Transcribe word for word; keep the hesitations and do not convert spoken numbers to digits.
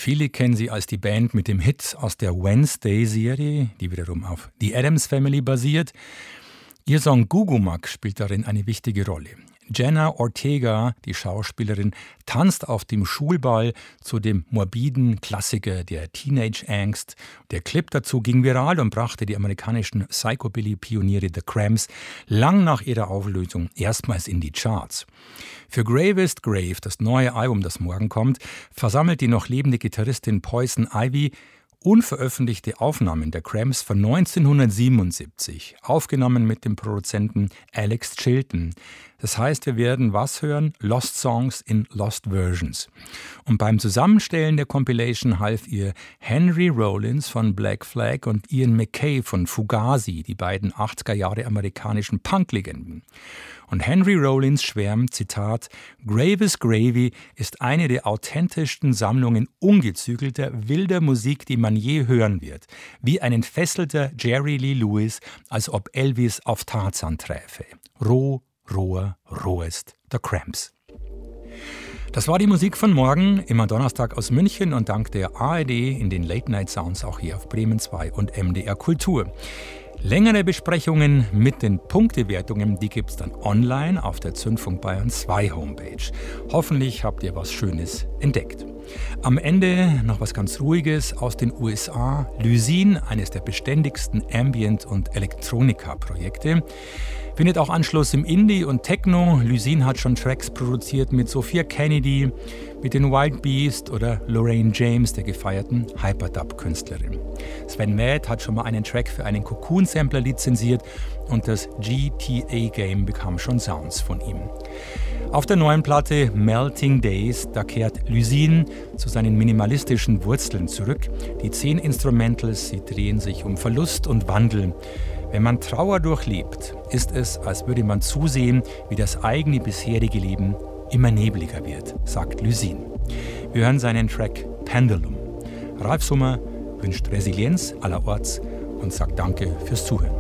Viele kennen sie als die Band mit dem Hit aus der Wednesday-Serie, die wiederum auf The Addams Family basiert. Ihr Song Gugumak spielt darin eine wichtige Rolle. Jenna Ortega, die Schauspielerin, tanzt auf dem Schulball zu dem morbiden Klassiker der Teenage-Angst. Der Clip dazu ging viral und brachte die amerikanischen Psychobilly-Pioniere The Cramps lang nach ihrer Auflösung erstmals in die Charts. Für Gravest Grave, das neue Album, das morgen kommt, versammelt die noch lebende Gitarristin Poison Ivy unveröffentlichte Aufnahmen der Cramps von neunzehnhundertsiebenundsiebzig, aufgenommen mit dem Produzenten Alex Chilton. Das heißt, wir werden was hören? Lost Songs in Lost Versions. Und beim Zusammenstellen der Compilation half ihr Henry Rollins von Black Flag und Ian MacKaye von Fugazi, die beiden achtziger Jahre amerikanischen Punk-Legenden. Und Henry Rollins schwärmt, Zitat, Gravis Gravy ist eine der authentischsten Sammlungen ungezügelter, wilder Musik, die man je hören wird. Wie ein entfesselter Jerry Lee Lewis, als ob Elvis auf Tarzan träfe. Roh, roher, rohest, The Cramps. Das war die Musik von morgen, immer Donnerstag aus München und dank der A R D in den Late Night Sounds auch hier auf Bremen zwei und M D R Kultur. Längere Besprechungen mit den Punktewertungen, die gibt's dann online auf der Zündfunk Bayern zwei Homepage. Hoffentlich habt ihr was Schönes entdeckt. Am Ende noch was ganz Ruhiges aus den U S A. Lysin, eines der beständigsten Ambient- und Elektronika-Projekte. Findet auch Anschluss im Indie und Techno. Lysin hat schon Tracks produziert mit Sophia Kennedy, mit den Wild Beast oder Lorraine James, der gefeierten Hyperdub-Künstlerin. Sven Mäth hat schon mal einen Track für einen Cocoon-Sampler lizenziert und das G T A-Game bekam schon Sounds von ihm. Auf der neuen Platte Melting Days, da kehrt Lysin zu seinen minimalistischen Wurzeln zurück. Die zehn Instrumentals, sie drehen sich um Verlust und Wandel. Wenn man Trauer durchlebt, ist es, als würde man zusehen, wie das eigene bisherige Leben immer nebliger wird, sagt Lysin. Wir hören seinen Track Pendulum. Ralf Summer wünscht Resilienz allerorts und sagt Danke fürs Zuhören.